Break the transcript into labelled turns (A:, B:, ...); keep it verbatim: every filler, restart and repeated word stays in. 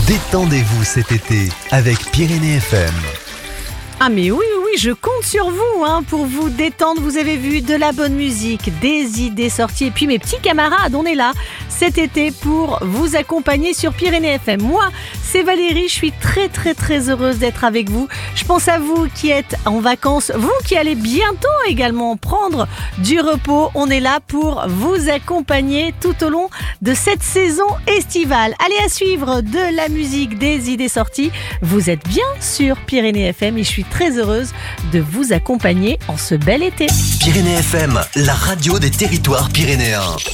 A: Détendez-vous cet été avec Pyrénées F M.
B: Ah mais oui, oui, oui, je compte sur vous hein, pour vous détendre. Vous avez vu de la bonne musique, des idées sorties. Et puis mes petits camarades, on est là cet été pour vous accompagner sur Pyrénées F M. Moi, c'est Valérie, je suis très très très heureuse d'être avec vous. Je pense à vous qui êtes en vacances, vous qui allez bientôt également prendre du repos. On est là pour vous accompagner tout au long de cette saison estivale. Allez, à suivre de la musique, des idées sorties. Vous êtes bien sur Pyrénées F M et je suis très heureuse de vous accompagner en ce bel été.
A: Pyrénées F M, la radio des territoires pyrénéens.